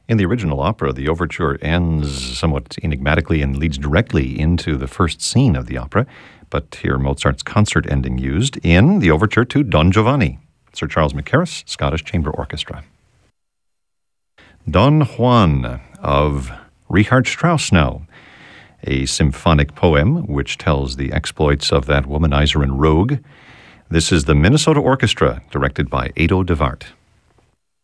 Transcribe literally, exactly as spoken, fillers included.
In the original opera, the overture ends somewhat enigmatically and leads directly into the first scene of the opera, but here Mozart's concert ending used in the overture to Don Giovanni, Sir Charles Mackerras, Scottish Chamber Orchestra. Don Juan of Richard Strauss now, a symphonic poem which tells the exploits of that womanizer and rogue. This is the Minnesota Orchestra, directed by Ado de Wart.